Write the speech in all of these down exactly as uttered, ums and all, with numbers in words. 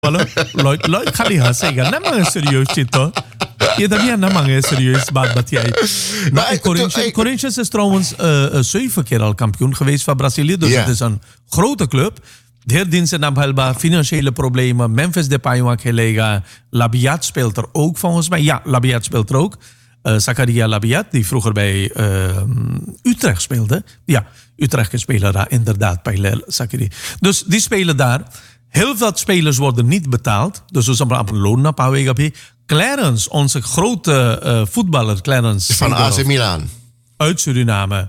Lloyd, Lloyd, ga lihat zeggen. Namang serieus zitten. Ja, dat is namang serieus, wat wat jij. Maar Corinthians, Corinthians is trouwens uh, uh, zeven keer al kampioen geweest van Brazilië. Dus yeah. Het is een grote club. Herdinse Nabhalba, financiële problemen. Memphis Depay wak gelega. Labiat speelt er ook volgens mij. Ja, Labiat speelt er ook. Uh, Zakaria Labiat, die vroeger bij uh, Utrecht speelde. Ja, Utrecht spelen daar inderdaad bij Zakaria. Dus die spelen daar. Heel veel spelers worden niet betaald. Dus we zijn een loon naar Pauwegapie. Clarence, onze grote uh, voetballer Clarence. Van A C Milan. Uit Suriname.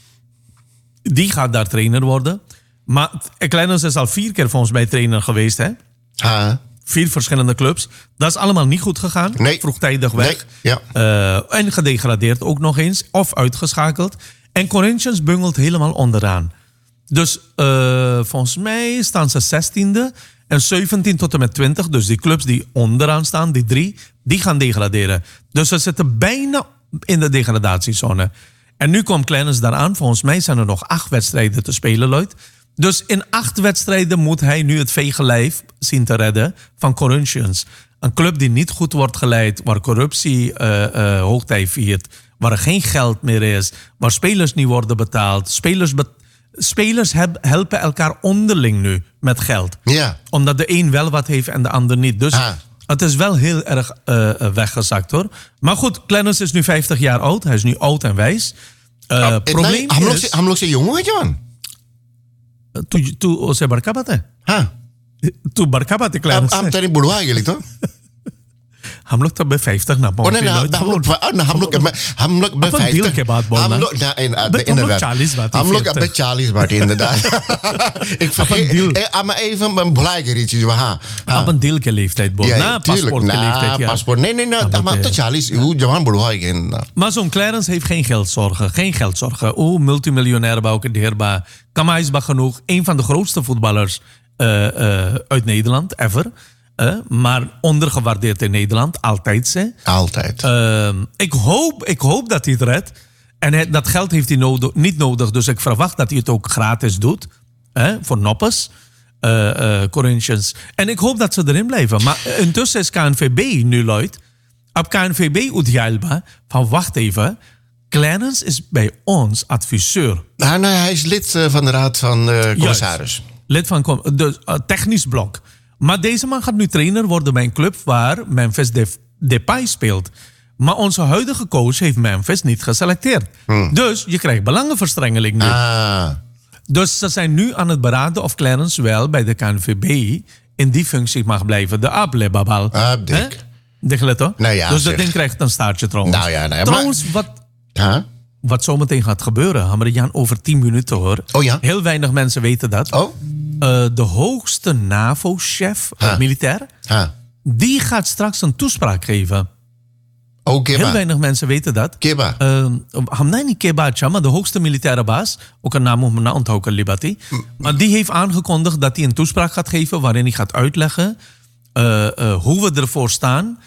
Die gaat daar trainer worden. Maar Clarence is al vier keer volgens mij trainer geweest. Hè? Ha. Vier verschillende clubs. Dat is allemaal niet goed gegaan. Nee. Vroegtijdig weg. Nee. Ja. Uh, en gedegradeerd ook nog eens. Of uitgeschakeld. En Corinthians bungelt helemaal onderaan. Dus uh, volgens mij staan ze zestiende. En zeventien tot en met twintig. Dus die clubs die onderaan staan, die drie, die gaan degraderen. Dus ze zitten bijna in de degradatiezone. En nu komt Clarence daaraan. Volgens mij zijn er nog acht wedstrijden te spelen, Lloyd. Dus in acht wedstrijden moet hij nu het vege lijf zien te redden van Corinthians. Een club die niet goed wordt geleid, waar corruptie uh, uh, hoogtij viert, waar er geen geld meer is, waar spelers niet worden betaald. Spelers, be- spelers heb, helpen elkaar onderling nu met geld. Ja. Omdat de een wel wat heeft en de ander niet. Dus ah. Het is wel heel erg uh, weggezakt hoor. Maar goed, Clarence is nu vijftig jaar oud. Hij is nu oud en wijs. Uh, uh, probleem nee, is... Hij is jong, weet je man. Tu tu ose barkabate. Ha. Tu barkabate Clarence. Am tadi bodoh eigenlijk toch? हम लोग तो बे fifty ना पहुंचे ना हम लोग हम लोग हम लोग बे fifty दिल के बात बोलना हम लोग ना inderdaad हम लोग बे forty बात inderdaad ik vergeet maar even een belangrijke iets we ha op een deel ke leeftijd bolen na paspoort ke leeftijd ja paspoort nee nee nou maar tot forty hoe jaman bodoh igen maar zo'n Clarence heeft geen geldzorgen geen geldzorgen o multimiljonair bouwke deerba Kamais ba genoeg een van de grootste voetballers uh, uh, uit Nederland ever. Uh, maar ondergewaardeerd in Nederland. Altijd, ze. Altijd. Uh, ik, hoop, ik hoop dat hij het redt. En hij, dat geld heeft hij nodig, niet nodig. Dus ik verwacht dat hij het ook gratis doet. Uh, voor noppes. Uh, uh, Corinthians. En ik hoop dat ze erin blijven. Maar intussen is K N V B nu, Lloyd. Op K N V B Udjalba. Van wacht even. Clarence is bij ons adviseur. Nou, nou, hij is lid uh, van de raad van uh, commissaris. Juist. Lid van de uh, technisch blok. Maar deze man gaat nu trainer worden bij een club waar Memphis Depay speelt. Maar onze huidige coach heeft Memphis niet geselecteerd. Hmm. Dus je krijgt belangenverstrengeling nu. Ah. Dus ze zijn nu aan het beraden of Clarence wel bij de K N V B in die functie mag blijven. De Ablebabal. Abdik. De gleto? Nou ja, dus zeg. dat ding krijgt een staartje trouwens. Nou ja, nou ja, trouwens, maar... wat... Huh? Wat zometeen gaat gebeuren, Hammerjan, over tien minuten hoor. Oh ja? Heel weinig mensen weten dat. Oh? Uh, de hoogste NAVO-chef, huh. uh, militair, huh. die gaat straks een toespraak geven. Oh, Keba. Heel weinig mensen weten dat. Keba. Hamna niet Keba, maar de hoogste militaire baas, ook een naam om na onthouden, Libati. Maar die heeft aangekondigd dat hij een toespraak gaat geven waarin hij gaat uitleggen uh, uh, hoe we ervoor staan.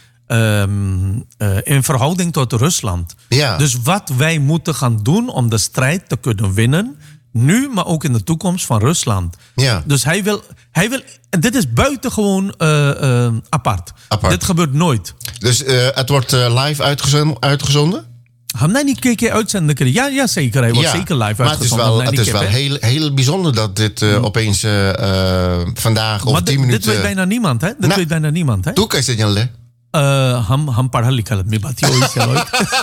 Um, uh, in verhouding tot Rusland. Ja. Dus wat wij moeten gaan doen om de strijd te kunnen winnen. Nu, maar ook in de toekomst van Rusland. Ja. Dus hij wil, hij wil... Dit is buitengewoon uh, uh, apart. apart. Dit gebeurt nooit. Dus uh, het wordt uh, live uitgezonden? uitgezonden? Ham nee niet keken uitzenden. Ja, ja, zeker. Hij wordt ja, zeker live maar uitgezonden. Maar het is wel, het is wel heel, heel bijzonder dat dit uh, opeens uh, uh, vandaag of tien minuten... Dit weet bijna niemand, hè? Dit nou, weet bijna niemand, hè? Toen kan je het niet Uh, हम हम पढ़ा लिखा आदमी बात ही होई से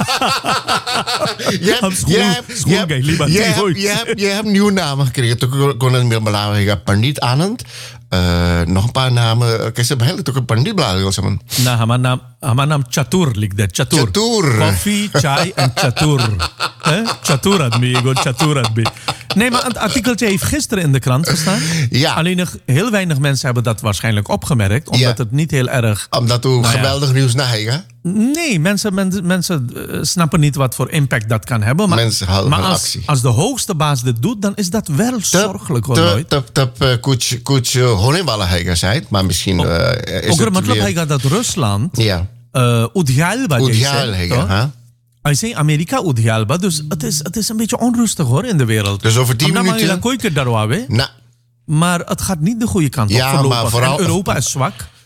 हम school school गए ली बात ही होई je hebt je hebt nieuwe namen gekregen toen kon het meer belangrijk Pandit Anand uh, nog een paar namen कैसे पहले तो पंडित बुला रहे हो समन ना हमारा नाम हमारा नाम चतुर लिख दे चतुर चतुर कॉफी चाय en चतुर hè चतुर आदमी एगो चतुर आदमी nee maar het artikeltje heeft gisteren in de krant gestaan ja alleen nog heel weinig mensen hebben dat waarschijnlijk opgemerkt omdat ja. het niet heel erg omdat u nou geweldig ja. nieuws na hè nee mensen mensen, mensen uh, snappen niet wat voor impact dat kan hebben maar, mensen houden maar van als, actie als de hoogste baas dit doet dan is dat wel zorgelijk hoor nooit dat dat kuch kuch honeballen hij zei maar misschien uh, is ook het maar weer... hij dat Rusland ja uh, Udjalba Udjalba hij zei Amerika Udjalba dus het is het is een beetje onrustig hoor in de wereld dus over tien minuten dan koik daar waar nou Maar het gaat niet de goede kant op Ja, voorlopig. maar vooral- En Europa is zwak.